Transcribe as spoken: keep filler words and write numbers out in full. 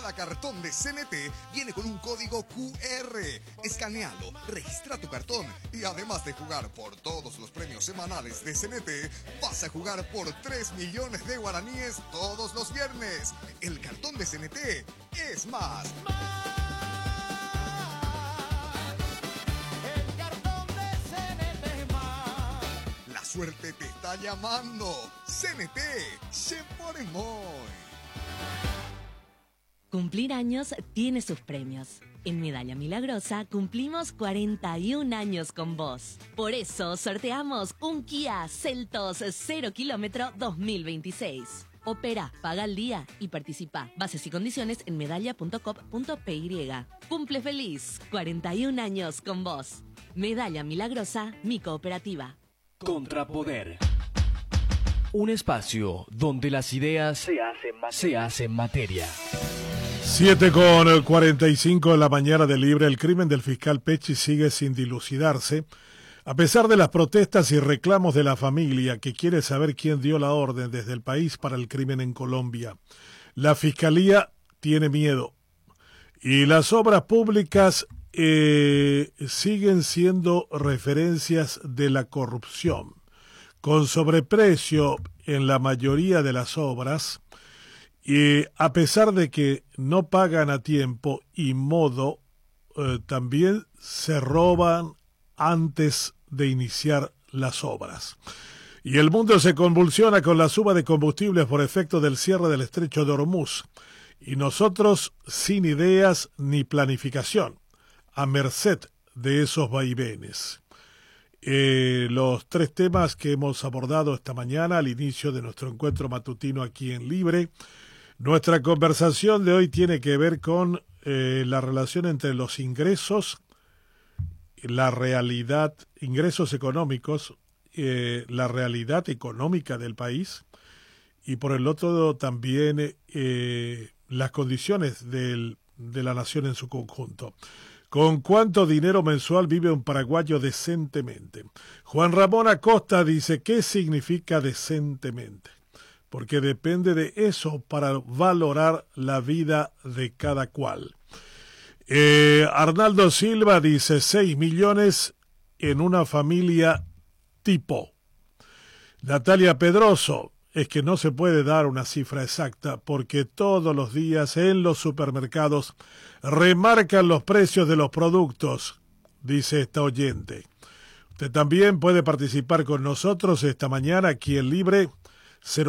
Cada cartón de C N T viene con un código Q R. Escanealo, registra tu cartón y además de jugar por todos los premios semanales de C N T, vas a jugar por tres millones de guaraníes todos los viernes. El cartón de C N T es más. El cartón de C N T es más. La suerte te está llamando. C N T, se pone muy. Cumplir años tiene sus premios. En Medalla Milagrosa cumplimos cuarenta y un años con vos. Por eso sorteamos un Kia Seltos cero kilómetro dos mil veintiséis. Opera, paga al día y participa. Bases y condiciones en medalla punto com punto p y. Cumple feliz, cuarenta y un años con vos. Medalla Milagrosa, mi cooperativa. Contrapoder. Un espacio donde las ideas se hacen, se hacen materia. siete con cuarenta y cinco de la mañana de Libre. El crimen del fiscal Pecci sigue sin dilucidarse, a pesar de las protestas y reclamos de la familia que quiere saber quién dio la orden desde el país para el crimen en Colombia. La fiscalía tiene miedo y las obras públicas eh, siguen siendo referencias de la corrupción, con sobreprecio en la mayoría de las obras. Y a pesar de que no pagan a tiempo y modo, eh, también se roban antes de iniciar las obras. Y el mundo se convulsiona con la suba de combustibles por efecto del cierre del estrecho de Hormuz. Y nosotros sin ideas ni planificación, a merced de esos vaivenes. Eh, los tres temas que hemos abordado esta mañana al inicio de nuestro encuentro matutino aquí en Libre. Nuestra conversación de hoy tiene que ver con eh, la relación entre los ingresos, la realidad, ingresos económicos, eh, la realidad económica del país y por el otro también eh, las condiciones del, de la nación en su conjunto. ¿Con cuánto dinero mensual vive un paraguayo decentemente? Juan Ramón Acosta dice, ¿qué significa decentemente? Porque depende de eso para valorar la vida de cada cual. Eh, Arnaldo Silva dice seis millones en una familia tipo. Natalia Pedroso, es que no se puede dar una cifra exacta porque todos los días en los supermercados remarcan los precios de los productos, dice esta oyente. Usted también puede participar con nosotros esta mañana aquí en Libre.